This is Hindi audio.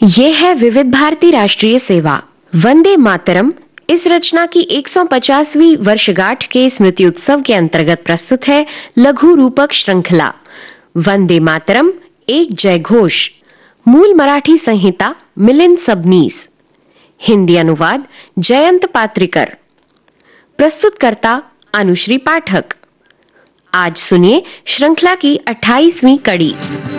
ये है विविध भारती राष्ट्रीय सेवा। वंदे मातरम इस रचना की 150वीं वर्षगांठ के स्मृति उत्सव के अंतर्गत प्रस्तुत है लघु रूपक श्रृंखला वंदे मातरम एक जय घोष। मूल मराठी संहिता मिलिंद सबनीस, हिंदी अनुवाद जयंत पात्रिकर, प्रस्तुतकर्ता अनुश्री पाठक। आज सुनिए श्रृंखला की 28वीं कड़ी।